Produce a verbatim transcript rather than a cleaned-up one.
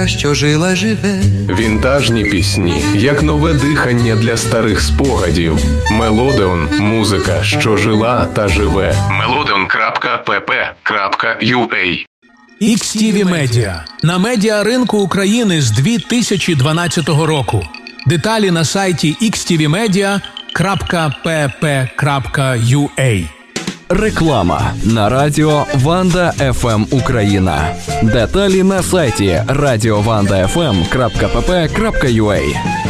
що жила живе. Вінтажні пісні, як нове дихання для старих спогадів. Мелодеон – музика, що жила та живе. мелодеон крапка пе пе крапка ю а. ікс ті ві Media. На медіаринку України з дві тисячі дванадцятого року. Деталі на сайті ікс ті ві медіа крапка пе пе крапка ю а. Реклама на радіо Ванда еф ем Україна. Деталі на сайті радіо ванда еф ем крапка пе пе крапка ю а.